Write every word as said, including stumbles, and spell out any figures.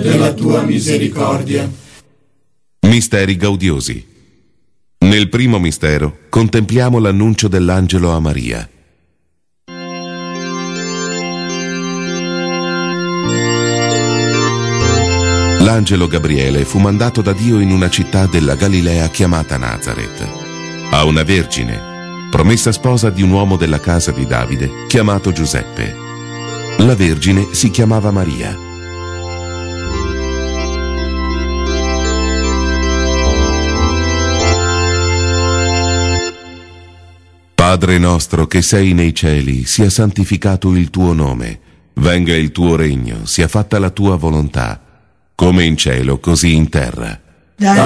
della tua misericordia. Misteri gaudiosi. Nel primo mistero contempliamo l'annuncio dell'angelo a Maria. L'angelo Gabriele fu mandato da Dio in una città della Galilea chiamata Nazaret, a una vergine, promessa sposa di un uomo della casa di Davide, chiamato Giuseppe. La vergine si chiamava Maria. Padre nostro che sei nei cieli, sia santificato il tuo nome, venga il tuo regno, sia fatta la tua volontà, come in cielo, così in terra.